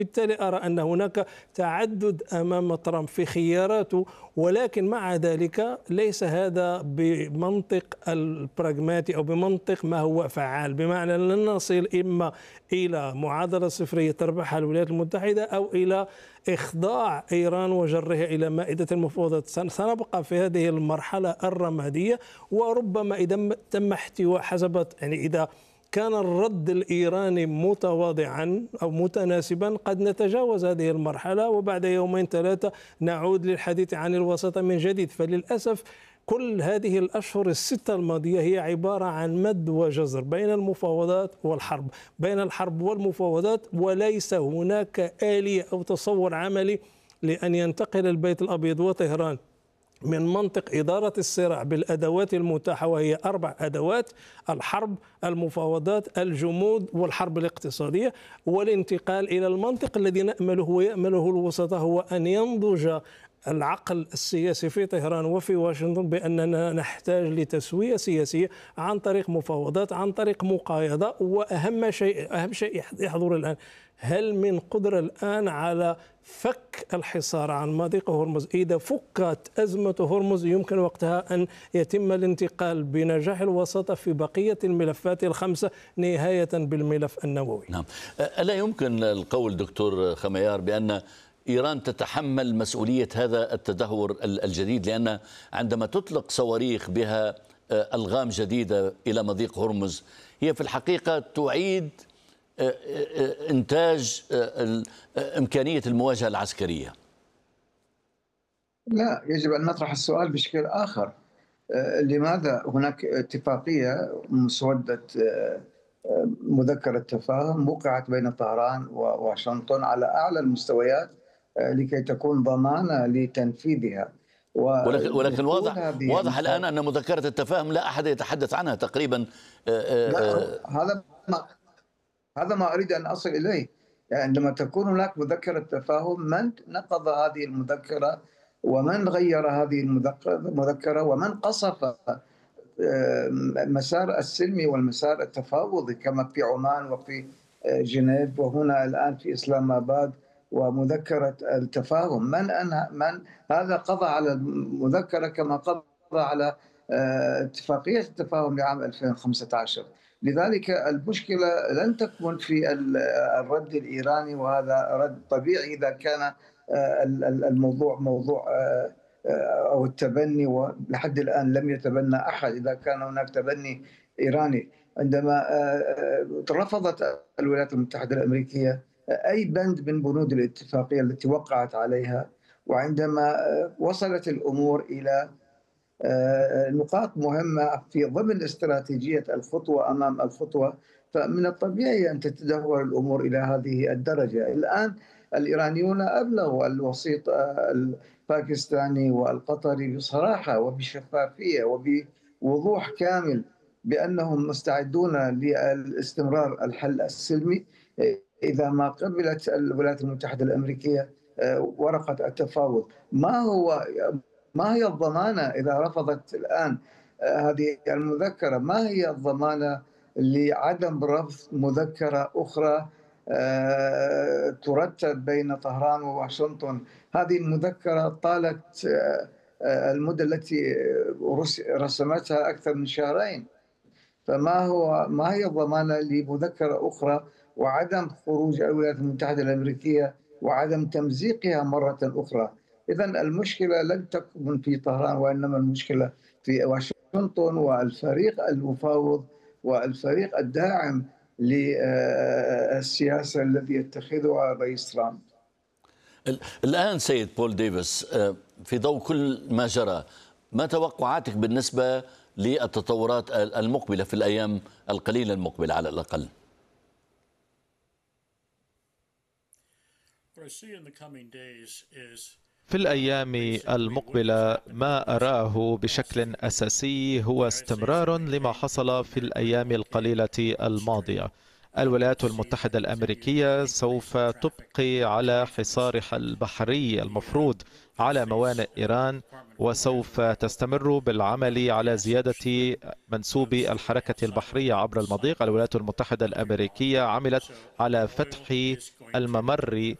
بالتالي أرى أن هناك تعدد أمام ترامب في خياراته، ولكن مع ذلك ليس هذا بمنطق البراغماتي أو بمنطق ما هو فعال، بمعنى لن نصل إما إلى معادلة صفرية تربحها الولايات المتحدة أو إلى إخضاع إيران وجرها إلى مائدة المفاوضات. سنبقى في هذه المرحلة الرمادية، وربما إذا تم احتواء إذا كان الرد الإيراني متواضعا أو متناسبا قد نتجاوز هذه المرحلة، وبعد يومين ثلاثة نعود للحديث عن الوساطة من جديد. فللأسف كل هذه الأشهر الستة الماضية هي عبارة عن مد وجزر بين المفاوضات والحرب، بين الحرب والمفاوضات، وليس هناك آلية أو تصور عملي لأن ينتقل البيت الأبيض وطهران من منطق إدارة الصراع بالأدوات المتاحة، وهي 4 أدوات: الحرب، المفاوضات، الجمود، والحرب الاقتصادية، والانتقال إلى المنطق الذي نأمله ويأمله الوسطاء، هو أن ينضج العقل السياسي في طهران وفي واشنطن بأننا نحتاج لتسوية سياسية عن طريق مفاوضات، عن طريق مقايضة. وأهم شيء يحضر الآن، هل من قدرة الآن على فك الحصار عن مضيق هرمز؟ إذا فكت أزمة هرمز يمكن وقتها أن يتم الانتقال بنجاح الوساطة في بقية الملفات ال5 نهاية بالملف النووي. نعم. ألا يمكن القول دكتور خميار بأن إيران تتحمل مسؤولية هذا التدهور الجديد؟ لأن عندما تطلق صواريخ بها ألغام جديدة إلى مضيق هرمز هي في الحقيقة تعيد إنتاج إمكانية المواجهة العسكرية. لا، يجب أن نطرح السؤال بشكل آخر. لماذا هناك اتفاقية مسودة مذكرة تفاهم وقعت بين طهران وواشنطن على أعلى المستويات لكي تكون ضمانة لتنفيذها؟ ولكن واضح الآن أن مذكرة التفاهم لا أحد يتحدث عنها تقريبا. هذا ما أريد أن أصل إليه. يعني عندما تكون هناك مذكرة تفاهم، من نقض هذه المذكرة ومن غير هذه المذكرة ومن قصف مسار السلمي والمسار التفاوضي كما في عمان وفي جنيف وهنا الآن في إسلام آباد ومذكرة التفاهم؟ من هذا قضى على المذكرة كما قضى على اتفاقية التفاهم لعام 2015. لذلك المشكلة لن تكمن في الرد الإيراني، وهذا رد طبيعي إذا كان الموضوع موضوع أو التبني، ولحد الآن لم يتبنى أحد. إذا كان هناك تبني إيراني عندما رفضت الولايات المتحدة الأمريكية أي بند من بنود الاتفاقية التي وقعت عليها، وعندما وصلت الأمور إلى نقاط مهمة في ضمن استراتيجية الخطوة أمام الخطوة، فمن الطبيعي أن تتدهور الأمور إلى هذه الدرجة. الآن الإيرانيون أبلغوا الوسيط الباكستاني والقطري بصراحة وبشفافية وبوضوح كامل بأنهم مستعدون لاستمرار الحل السلمي إذا ما قبلت الولايات المتحدة الأمريكية ورقة التفاوض. ما هي الضمانة إذا رفضت الآن هذه المذكرة؟ ما هي الضمانة لعدم رفض مذكرة أخرى ترتب بين طهران وواشنطن؟ هذه المذكرة طالت المدة التي رسمتها أكثر من شهرين. ما هي الضمانة لمذكرة أخرى وعدم خروج الولايات المتحدة الأمريكية وعدم تمزيقها مرة أخرى؟ إذن المشكلة لن تكمن في طهران، وإنما المشكلة في واشنطن والفريق المفاوض والفريق الداعم للسياسة الذي يتخذها الرئيس ترامب. الآن سيد بول ديفيس، في ضوء كل ما جرى، ما توقعاتك بالنسبة للتطورات المقبلة في الأيام القليلة المقبلة على الأقل؟ في الأيام المقبلة ما أراه بشكل أساسي هو استمرار لما حصل في الأيام القليلة الماضية. الولايات المتحدة الأمريكية سوف تبقي على حصارها البحري المفروض على موانئ إيران، وسوف تستمر بالعمل على زيادة منسوب الحركة البحرية عبر المضيق. الولايات المتحدة الأمريكية عملت على فتح الممر